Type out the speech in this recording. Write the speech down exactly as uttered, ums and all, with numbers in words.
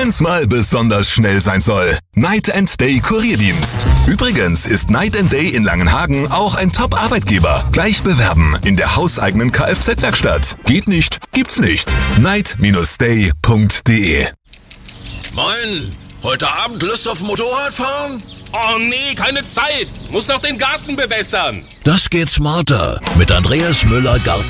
wenn's mal besonders schnell sein soll. Night and Day Kurierdienst. Übrigens ist Night and Day in Langenhagen auch ein Top-Arbeitgeber. Gleich bewerben in der hauseigenen Kfz-Werkstatt. Geht nicht, gibt's nicht. night dash day punkt de. Moin, heute Abend Lust auf Motorrad fahren? Oh nee, keine Zeit. Muss noch den Garten bewässern. Das geht smarter mit Andreas Müller Garten.